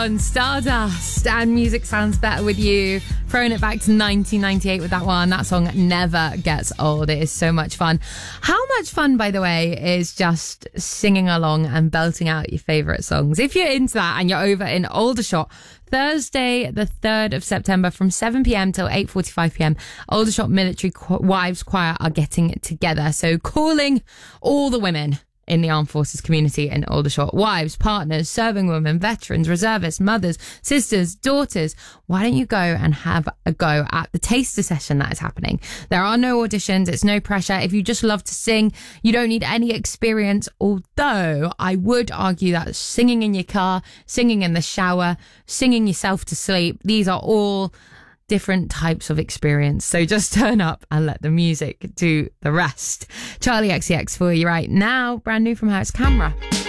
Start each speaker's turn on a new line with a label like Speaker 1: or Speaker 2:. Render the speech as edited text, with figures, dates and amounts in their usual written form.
Speaker 1: on, Stardust, and Music Sounds Better With You. Throwing it back to 1998 with that one. That song never gets old. It is so much fun. How much fun, by the way, is just singing along and belting out your favourite songs? If you're into that and you're over in Aldershot, Thursday, the 3rd of September from 7 p.m. till 8:45 p.m, Aldershot Military Wives Choir are getting it together. So calling all the women in the armed forces community in Aldershot. Wives, partners, serving women, veterans, reservists, mothers, sisters, daughters. Why don't you go and have a go at the taster session that is happening? There are no auditions. It's no pressure. If you just love to sing, you don't need any experience. Although I would argue that singing in your car, singing in the shower, singing yourself to sleep, these are all different types of experience. So just turn up and let the music do the rest. Charlie XCX for you right now. Brand new from House Camera.